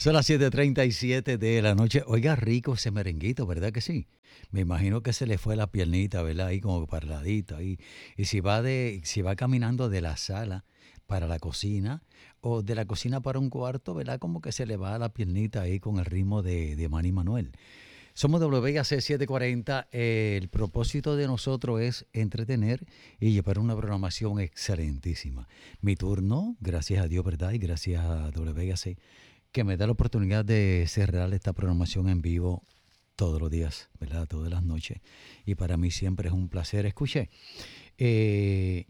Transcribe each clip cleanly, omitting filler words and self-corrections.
Son las 7:37 de la noche. Oiga, rico ese merenguito, ¿verdad que sí? Me imagino que se le fue la piernita, ¿verdad? Ahí como parladito ahí. Y si va caminando de la sala para la cocina o de la cocina para un cuarto, ¿verdad? Como que se le va la piernita ahí con el ritmo de Manny Manuel. Somos WIAC 740. El propósito de nosotros es entretener y llevar una programación excelentísima. Mi turno, gracias a Dios, ¿verdad? Y gracias a WIAC que me da la oportunidad de cerrar esta programación en vivo todos los días, ¿verdad? Todas las noches. Y para mí siempre es un placer. Escuche, eh,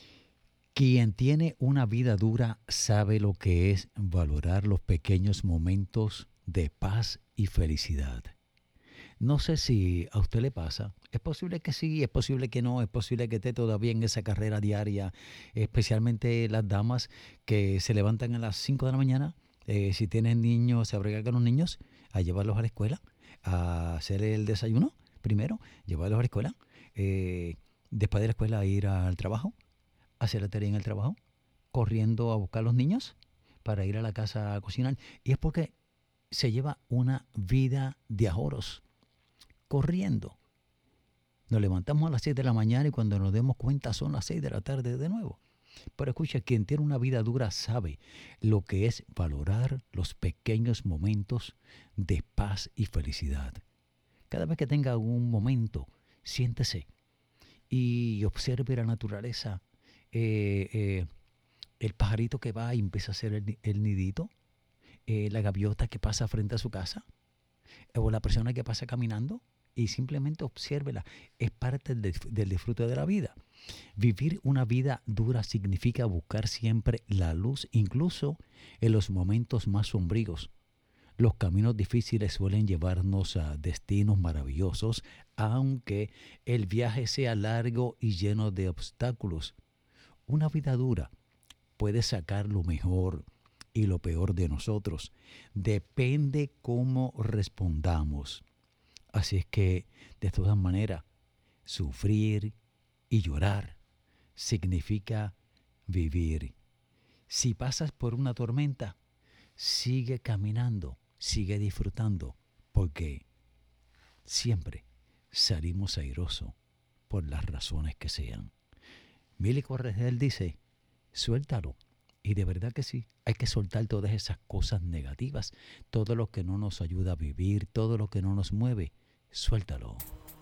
quien tiene una vida dura sabe lo que es valorar los pequeños momentos de paz y felicidad. No sé si a usted le pasa. Es posible que sí, es posible que no, es posible que esté todavía en esa carrera diaria, especialmente las damas que se levantan a las 5 de la mañana. Si tienen niños, se abrega con los niños, a llevarlos a la escuela, a hacer el desayuno primero, llevarlos a la escuela, después de la escuela a ir al trabajo, hacer la tarea en el trabajo, corriendo a buscar a los niños para ir a la casa a cocinar. Y es porque se lleva una vida de ahorros corriendo. Nos levantamos a las 6 de la mañana y cuando nos demos cuenta son las 6 de la tarde de nuevo. Pero escucha, quien tiene una vida dura sabe lo que es valorar los pequeños momentos de paz y felicidad. Cada vez que tenga un momento, siéntese y observe la naturaleza. Eh, eh, el pajarito que va y empieza a hacer el nidito, la gaviota que pasa frente a su casa, o la persona que pasa caminando y simplemente obsérvela. Es parte del disfrute de la vida. Vivir una vida dura significa buscar siempre la luz, incluso en los momentos más sombríos. Los caminos difíciles suelen llevarnos a destinos maravillosos, aunque el viaje sea largo y lleno de obstáculos. Una vida dura puede sacar lo mejor y lo peor de nosotros. Depende cómo respondamos. Así es que, de todas maneras, sufrir y llorar significa vivir. Si pasas por una tormenta, sigue caminando, sigue disfrutando, porque siempre salimos airosos por las razones que sean. Mili Corregel dice, suéltalo. Y de verdad que sí, hay que soltar todas esas cosas negativas, todo lo que no nos ayuda a vivir, todo lo que no nos mueve, suéltalo.